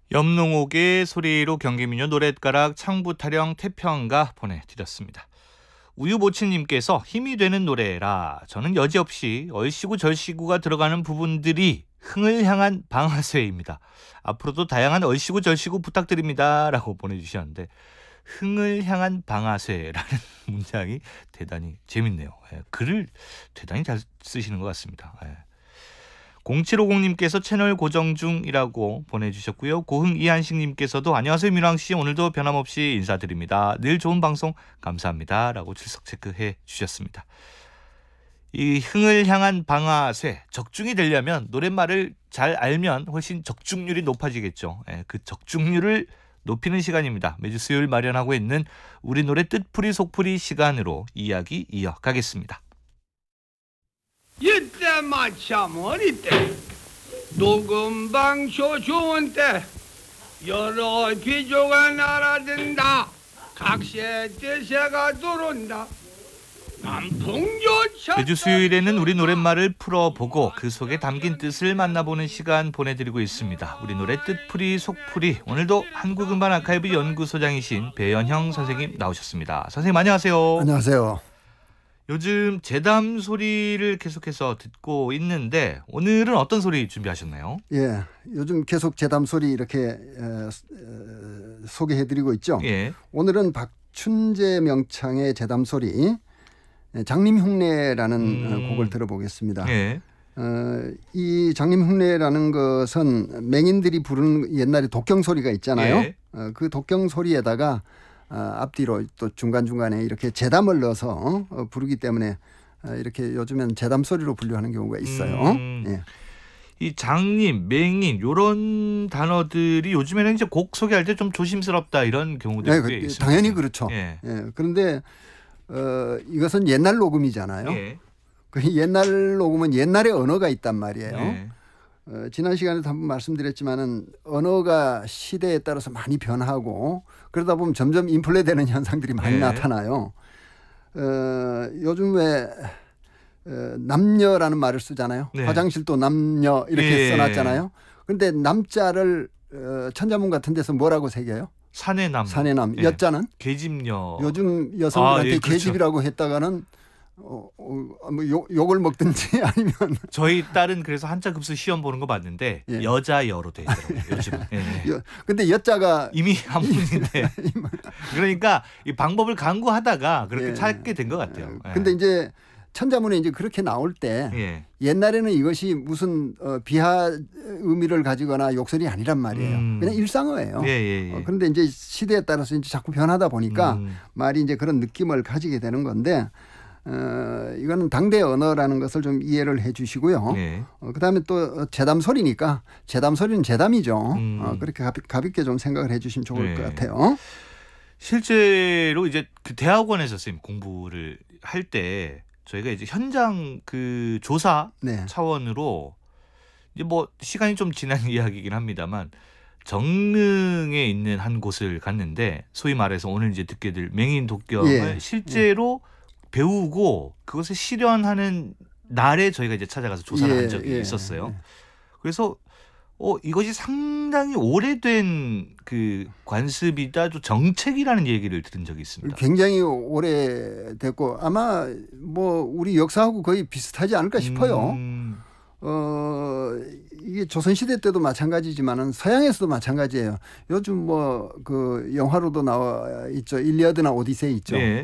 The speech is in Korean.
염농옥의 소리로 경기민요 노랫가락 창부타령 태평가 보내드렸습니다. 우유모치님께서 힘이 되는 노래라 저는 여지없이 얼씨구 절씨구가 들어가는 부분들이 흥을 향한 방아쇠입니다. 앞으로도 다양한 얼씨구 절씨구 부탁드립니다 라고 보내주셨는데 흥을 향한 방아쇠라는 문장이 대단히 재밌네요. 글을 대단히 잘 쓰시는 것 같습니다. 0750님께서 채널 고정 중이라고 보내주셨고요. 고흥 이한식님께서도 안녕하세요 민왕씨, 오늘도 변함없이 인사드립니다. 늘 좋은 방송 감사합니다 라고 출석 체크해 주셨습니다. 이 흥을 향한 방아쇠, 적중이 되려면 노랫말을 잘 알면 훨씬 적중률이 높아지겠죠. 그 적중률을 높이는 시간입니다. 매주 수요일 마련하고 있는 우리 노래 뜻풀이 속풀이 시간으로 이야기 이어가겠습니다. 이때 마참 어릴 때 녹음방쇼 좋은 때 여러 귀조가 날아든다. 각세 대세가 들어온다. 남풍조차. 매주 수요일에는 우리 노랫말을 풀어보고 그 속에 담긴 뜻을 만나보는 시간 보내드리고 있습니다. 우리 노래 뜻풀이 속풀이, 오늘도 한국음반 아카이브 연구소장이신 배연형 선생님 나오셨습니다. 선생님 안녕하세요. 안녕하세요. 요즘 재담 소리를 계속해서 듣고 있는데 오늘은 어떤 소리 준비하셨나요? 예, 요즘 계속 재담 소리 이렇게 소개해드리고 있죠. 예. 오늘은 박춘재 명창의 재담 소리 장님 흉내라는 곡을 들어보겠습니다. 예. 이 장님 흉내라는 것은 맹인들이 부르는 옛날에 독경 소리가 있잖아요. 예. 그 독경 소리에다가 앞뒤로 또 중간중간에 이렇게 재담을 넣어서 부르기 때문에 이렇게 요즘엔 재담 소리로 분류하는 경우가 있어요. 예. 이 장님, 맹인 이런 단어들이 요즘에는 이제 곡 소개할 때 좀 조심스럽다 이런 경우들이 꽤 있습니다. 당연히 그렇죠. 예. 예. 그런데 이것은 옛날 녹음이잖아요. 예. 그 옛날 녹음은 옛날의 언어가 있단 말이에요. 예. 지난 시간에도 한번 말씀드렸지만은 언어가 시대에 따라서 많이 변하고 그러다 보면 점점 인플레되는 현상들이 많이 네. 나타나요. 요즘 왜 남녀라는 말을 쓰잖아요. 네. 화장실도 남녀 이렇게 예. 써놨잖아요. 그런데 남자를 천자문 같은 데서 뭐라고 새겨요? 사내남. 사내남. 예. 여자는 계집녀. 요즘 여성들한테 예, 그렇죠. 계집이라고 했다가는 뭐 욕을 먹든지 아니면 저희 딸은 그래서 한자 급수 시험 보는 거 봤는데 예. 여자여로 돼 있더라고요. 요즘은. 예. 근데 여자가 이미 한문인데 그러니까 이 방법을 강구하다가 그렇게 예. 찾게 된 것 같아요. 예. 근데 이제 천자문에 이제 그렇게 나올 때 예. 옛날에는 이것이 무슨 비하 의미를 가지거나 욕설이 아니란 말이에요. 그냥 일상어예요. 예. 그런데 이제 시대에 따라서 이제 자꾸 변하다 보니까 말이 이제 그런 느낌을 가지게 되는 건데 이거는 당대 언어라는 것을 좀 이해를 해 주시고요. 예. 그다음에 또 재담 소리니까 재담 소리는 재담이죠. 그렇게 가볍게 좀 생각을 해 주시면 좋을 것 같아요. 실제로 이제 그 대학원에서 선생님 공부를 할 때 저희가 이제 현장 그 조사 네. 차원으로 이제 뭐 시간이 좀 지난 이야기이긴 합니다만 정릉에 있는 한 곳을 갔는데 소위 말해서 오늘 이제 듣게 될 맹인 독경을 예. 실제로 배우고 그것을 실현하는 날에 저희가 이제 찾아가서 조사를 한 적이 있었어요. 그래서 이것이 상당히 오래된 그 관습이다, 또 정책이라는 얘기를 들은 적이 있습니다. 굉장히 오래됐고 아마 뭐 우리 역사하고 거의 비슷하지 않을까 싶어요. 이게 조선시대 때도 마찬가지지만은 서양에서도 마찬가지예요. 요즘 뭐 그 영화로도 나와 있죠. 일리아드나 오디세이 있죠. 네.